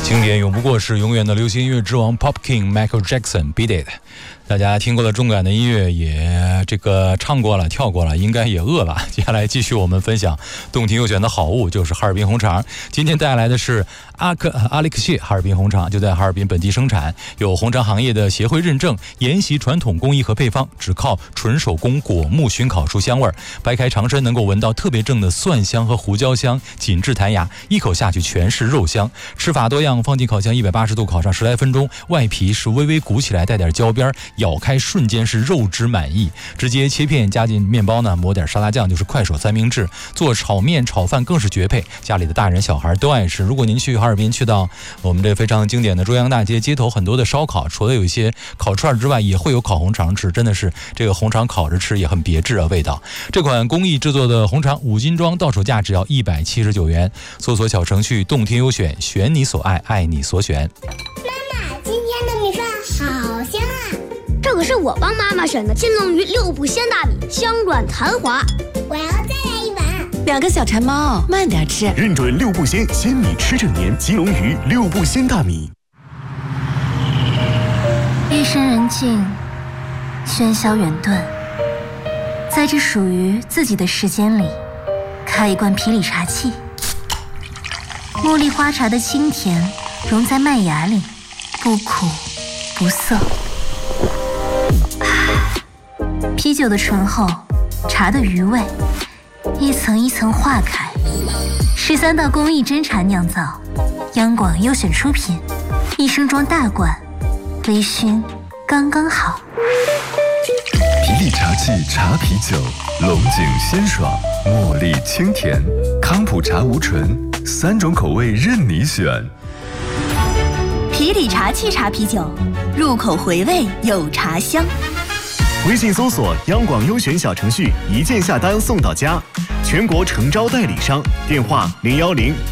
经典永不过时，永远的流行音乐之王 Pop King Michael Jackson Beat It。大家听过了重感的音乐，也唱过了、跳过了，应该也饿了。接下来继续我们分享动听又选的好物，就是哈尔滨红肠。今天带来的是阿里克谢哈尔滨红肠，就在哈尔滨本地生产，有红肠行业的协会认证，沿袭传统工艺和配方，只靠纯手工果木熏烤出香味。掰开肠身能够闻到特别正的蒜香和胡椒香，紧致弹牙，一口下去全是肉香。吃法多样，放进烤箱180度烤上10来分钟，外皮是微微鼓起来带点焦边，咬开瞬间是肉汁满溢，直接切片加进面包呢，抹点沙拉酱就是快手三明治。做炒面炒饭更是绝配，家里的大人小孩都爱吃。如果您去哈尔滨，去到我们这非常经典的中央大街，街头很多的烧烤，除了有一些烤串之外，也会有烤红肠吃，真的是这个红肠烤着吃也很别致啊，味道。这款工艺制作的红肠5斤装，到手价只要179元。搜索小程序动听优选，选你所爱，爱你所选。 妈妈，今天的米饭好香啊！ 这可是我帮妈妈选的金龙鱼6步鲜大米，香软弹滑。 我要再来一碗。 2个小馋猫，慢点吃。 认准6步鲜，鲜米吃整年。金龙鱼6步鲜大米。 夜深人静，喧嚣远遁，在这属于自己的时间里，开一罐皮里茶气。茉莉花茶的清甜融在麦芽里，不苦不涩。啤酒的醇厚，茶的余味，一层一层化开。13道工艺真茶酿造，央广优选出品，1升装大罐，微醺刚刚好。 皮里茶气茶啤酒，龙井鲜爽，茉莉清甜，康普茶无醇，3种口味任你选。 皮里茶气茶啤酒，入口回味有茶香。 微信搜索央广优选小程序，一键下单送到家。全国诚招代理商，电话010